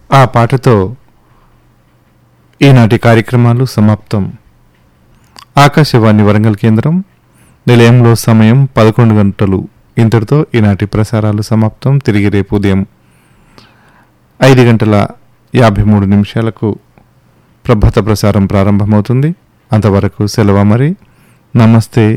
ఆ పాటతో ఈనాటి కార్యక్రమాలు సమాప్తం. ఆకాశవాణి వరంగల్ కేంద్రం నిలయంలో సమయం 11 గంటలు. ఇంతటితో ఈనాటి ప్రసారాలు సమాప్తం. తిరిగి రేపు ఉదయం 5:53 ప్రభాత ప్రసారం ప్రారంభమవుతుంది. అంతవరకు సెలవు మరి. నమస్తే.